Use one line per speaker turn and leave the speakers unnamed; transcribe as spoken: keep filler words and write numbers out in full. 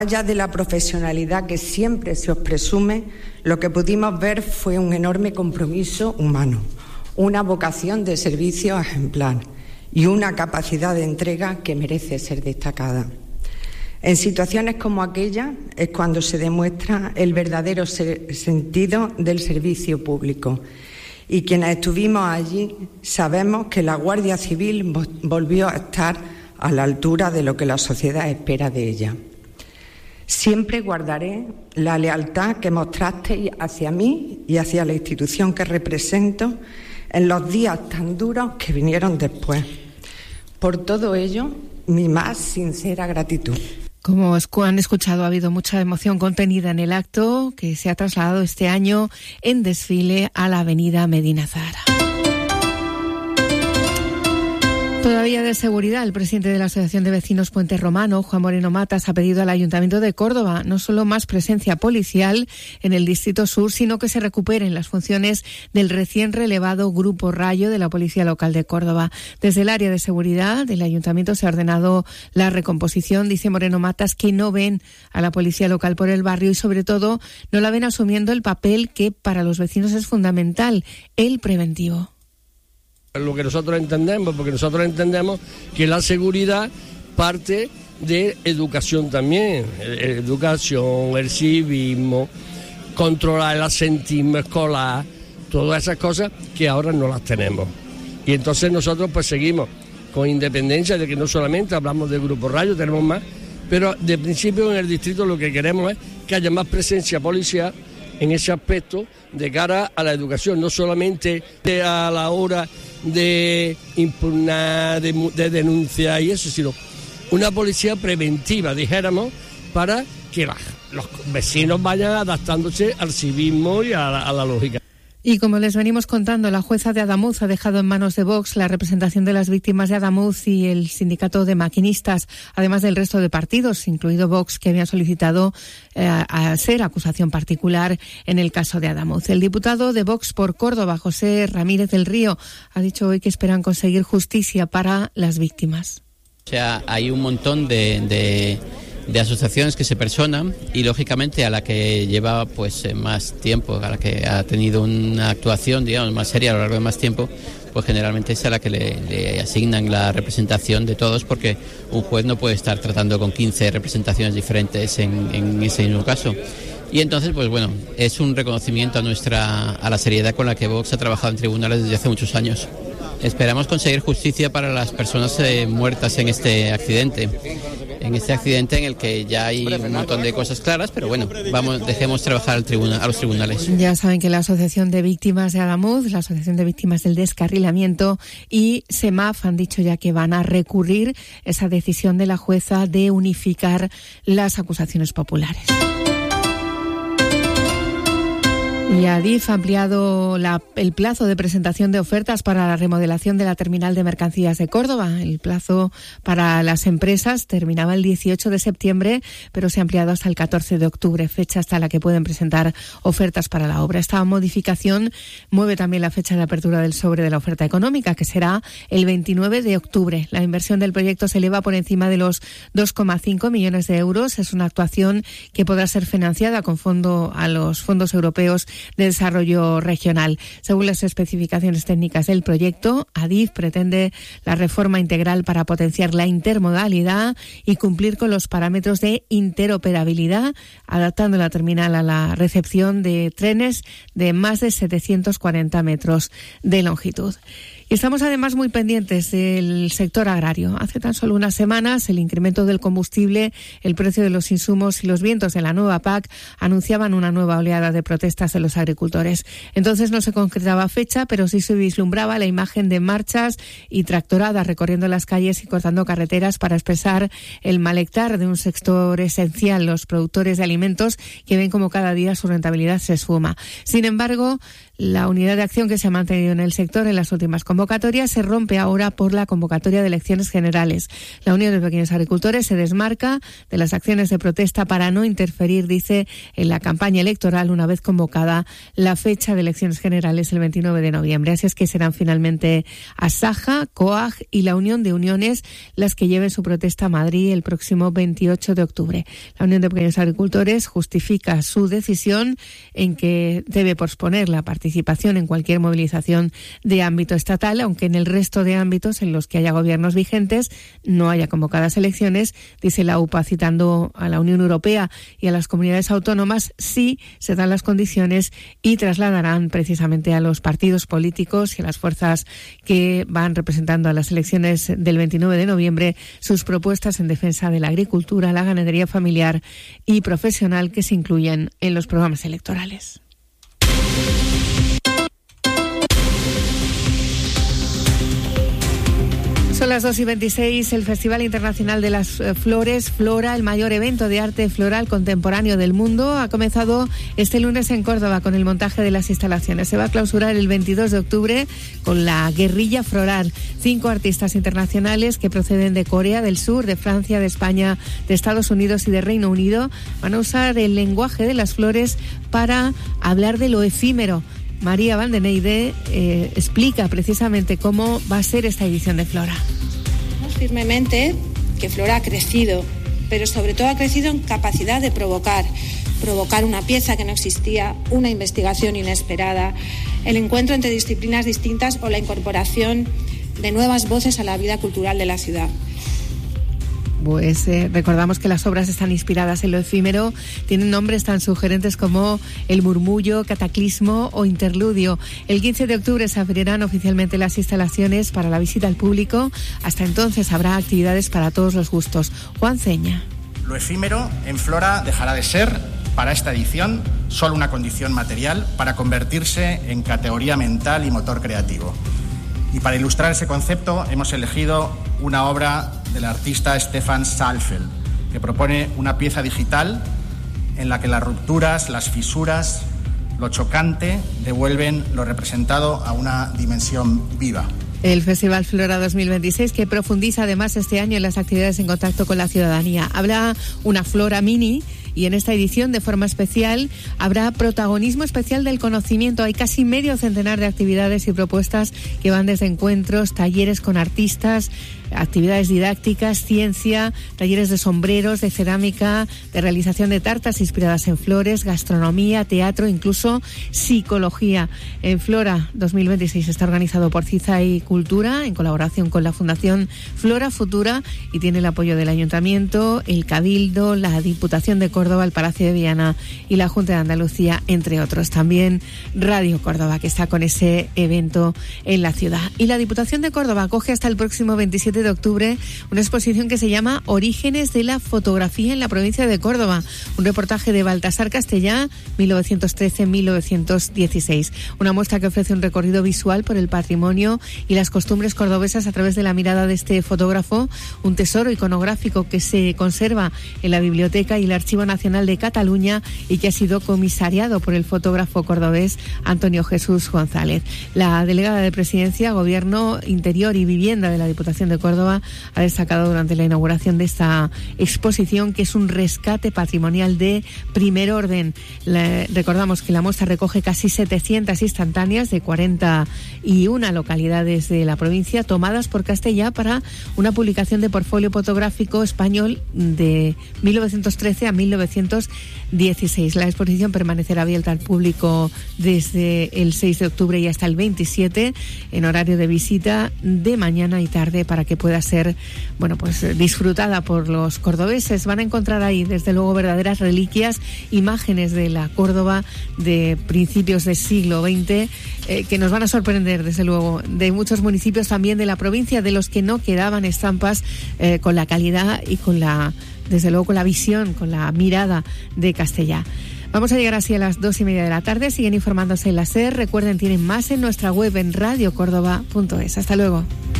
Más allá de la profesionalidad que siempre se os presume, lo que pudimos ver fue un enorme compromiso humano, una vocación de servicio ejemplar y una capacidad de entrega que merece ser destacada. En situaciones como aquella es cuando se demuestra el verdadero ser- sentido del servicio público. Y quienes estuvimos allí sabemos que la Guardia Civil vo- volvió a estar a la altura de lo que la sociedad espera de ella. Siempre guardaré la lealtad que mostrasteis hacia mí y hacia la institución que represento en los días tan duros que vinieron después. Por todo ello, mi más sincera gratitud.
Como han escuchado, ha habido mucha emoción contenida en el acto que se ha trasladado este año en desfile a la avenida Medina Zahara. Todavía de seguridad, el presidente de la Asociación de Vecinos Puente Romano, Juan Moreno Matas, ha pedido al Ayuntamiento de Córdoba no solo más presencia policial en el Distrito Sur, sino que se recuperen las funciones del recién relevado Grupo Rayo de la Policía Local de Córdoba. Desde el área de seguridad del Ayuntamiento se ha ordenado la recomposición. Dice Moreno Matas que no ven a la Policía Local por el barrio y, sobre todo, no la ven asumiendo el papel que para los vecinos es fundamental, el preventivo.
Lo que nosotros entendemos, porque nosotros entendemos que la seguridad parte de educación también, educación, el civismo, controlar el asentismo escolar, todas esas cosas que ahora no las tenemos. Y entonces nosotros pues seguimos con independencia de que no solamente hablamos del Grupo Rayo, tenemos más, pero de principio en el distrito lo que queremos es que haya más presencia policial en ese aspecto de cara a la educación, no solamente de a la hora de impugnar, de, de denunciar y eso, sino una policía preventiva, dijéramos, para que la, los vecinos vayan adaptándose al civismo y a la, a la lógica.
Y como les venimos contando, la jueza de Adamuz ha dejado en manos de Vox la representación de las víctimas de Adamuz y el sindicato de maquinistas, además del resto de partidos, incluido Vox, que habían solicitado eh, a ser acusación particular en el caso de Adamuz. El diputado de Vox por Córdoba, José Ramírez del Río, ha dicho hoy que esperan conseguir justicia para las víctimas.
O sea, hay un montón de... de... de asociaciones que se personan y lógicamente a la que lleva pues más tiempo, a la que ha tenido una actuación digamos más seria a lo largo de más tiempo, pues generalmente es a la que le, le asignan la representación de todos, porque un juez no puede estar tratando con quince representaciones diferentes en, en ese mismo caso. Y entonces, pues bueno, es un reconocimiento a nuestra a la seriedad con la que Vox ha trabajado en tribunales desde hace muchos años. Esperamos conseguir justicia para las personas eh, muertas en este accidente, en este accidente en el que ya hay un montón de cosas claras, pero bueno, vamos, dejemos trabajar al tribuna, a los tribunales.
Ya saben que la Asociación de Víctimas de Adamuz, la Asociación de Víctimas del Descarrilamiento y SEMAF han dicho ya que van a recurrir esa decisión de la jueza de unificar las acusaciones populares. Y Adif ha ampliado la, el plazo de presentación de ofertas para la remodelación de la terminal de mercancías de Córdoba. El plazo para las empresas terminaba el dieciocho de septiembre, pero se ha ampliado hasta el catorce de octubre, fecha hasta la que pueden presentar ofertas para la obra. Esta modificación mueve también la fecha de apertura del sobre de la oferta económica, que será el veintinueve de octubre. La inversión del proyecto se eleva por encima de los dos coma cinco millones de euros. Es una actuación que podrá ser financiada con fondo a los fondos europeos de desarrollo regional. Según las especificaciones técnicas del proyecto, Adif pretende la reforma integral para potenciar la intermodalidad y cumplir con los parámetros de interoperabilidad, adaptando la terminal a la recepción de trenes de más de setecientos cuarenta metros de longitud. Y estamos además muy pendientes del sector agrario. Hace tan solo unas semanas el incremento del combustible, el precio de los insumos y los vientos de la nueva P A C anunciaban una nueva oleada de protestas de los agricultores. Entonces no se concretaba fecha, pero sí se vislumbraba la imagen de marchas y tractoradas recorriendo las calles y cortando carreteras para expresar el malestar de un sector esencial, los productores de alimentos, que ven como cada día su rentabilidad se esfuma. Sin embargo, La unidad de acción que se ha mantenido en el sector en las últimas convocatorias se rompe ahora por la convocatoria de elecciones generales. La Unión de Pequeños Agricultores se desmarca de las acciones de protesta para no interferir, dice, en la campaña electoral una vez convocada la fecha de elecciones generales el veintinueve de noviembre. Así es que serán finalmente Asaja, COAG y la Unión de Uniones las que lleven su protesta a Madrid el próximo veintiocho de octubre. La Unión de Pequeños Agricultores justifica su decisión en que debe posponer la participación participación en cualquier movilización de ámbito estatal, aunque en el resto de ámbitos en los que haya gobiernos vigentes no haya convocadas elecciones, dice la U P A, citando a la Unión Europea y a las comunidades autónomas, sí se dan las condiciones y trasladarán precisamente a los partidos políticos y a las fuerzas que van representando a las elecciones del veintinueve de noviembre sus propuestas en defensa de la agricultura, la ganadería familiar y profesional que se incluyen en los programas electorales. Son las dos y veintiséis. El Festival Internacional de las Flores, Flora, el mayor evento de arte floral contemporáneo del mundo, ha comenzado este lunes en Córdoba con el montaje de las instalaciones. Se va a clausurar el veintidós de octubre con la Guerrilla Floral. Cinco artistas internacionales que proceden de Corea del Sur, de Francia, de España, de Estados Unidos y de Reino Unido van a usar el lenguaje de las flores para hablar de lo efímero. María Valdeneide eh, explica precisamente cómo va a ser esta edición de Flora.
Firmemente que Flora ha crecido, pero sobre todo ha crecido en capacidad de provocar, provocar una pieza que no existía, una investigación inesperada, el encuentro entre disciplinas distintas o la incorporación de nuevas voces a la vida cultural de la ciudad.
Pues eh, recordamos que las obras están inspiradas en lo efímero, tienen nombres tan sugerentes como El Murmullo, Cataclismo o Interludio. El quince de octubre se abrirán oficialmente las instalaciones para la visita al público. Hasta entonces habrá actividades para todos los gustos. Juan Ceña.
Lo efímero en Flora dejará de ser, para esta edición, solo una condición material para convertirse en categoría mental y motor creativo. Y para ilustrar ese concepto hemos elegido una obra del artista Stefan Saalfeld, que propone una pieza digital en la que las rupturas, las fisuras, lo chocante devuelven lo representado a una dimensión viva.
El Festival Flora dos mil veintiséis, que profundiza además este año en las actividades en contacto con la ciudadanía. Habrá una Flora Mini y en esta edición, de forma especial, habrá protagonismo especial del conocimiento. Hay casi medio centenar de actividades y propuestas que van desde encuentros, talleres con artistas, actividades didácticas, ciencia, talleres de sombreros, de cerámica, de realización de tartas inspiradas en flores, gastronomía, teatro, incluso psicología. En Flora dos mil veintiséis está organizado por CIZA y Cultura en colaboración con la Fundación Flora Futura y tiene el apoyo del Ayuntamiento, el Cabildo, la Diputación de Córdoba, el Palacio de Viana y la Junta de Andalucía, entre otros. También Radio Córdoba, que está con ese evento en la ciudad. Y la Diputación de Córdoba acoge hasta el próximo veintisiete de octubre una exposición que se llama Orígenes de la Fotografía en la provincia de Córdoba. Un reportaje de Baltasar Castellá, mil novecientos trece a mil novecientos dieciséis. Una muestra que ofrece un recorrido visual por el patrimonio y las costumbres cordobesas a través de la mirada de este fotógrafo. Un tesoro iconográfico que se conserva en la Biblioteca y el Archivo Nacional de Cataluña y que ha sido comisariado por el fotógrafo cordobés Antonio Jesús González. La delegada de Presidencia, Gobierno, Interior y Vivienda de la Diputación de Córdoba ha destacado durante la inauguración de esta exposición que es un rescate patrimonial de primer orden. Le, recordamos que la muestra recoge casi setecientas instantáneas de cuarenta y una localidades de la provincia tomadas por Castellá para una publicación de portfolio fotográfico español de mil novecientos trece a mil novecientos dieciséis. La exposición permanecerá abierta al público desde el seis de octubre y hasta el veintisiete en horario de visita de mañana y tarde para que pueda ser, bueno, pues disfrutada por los cordobeses. Van a encontrar ahí, desde luego, verdaderas reliquias, imágenes de la Córdoba de principios del siglo veinte eh, que nos van a sorprender, desde luego, de muchos municipios también de la provincia, de los que no quedaban estampas eh, con la calidad y con la, desde luego, con la visión, con la mirada de Castellá. Vamos a llegar así a las dos y media de la tarde. Siguen informándose en la SER. Recuerden, tienen más en nuestra web en radio córdoba punto es. Hasta luego.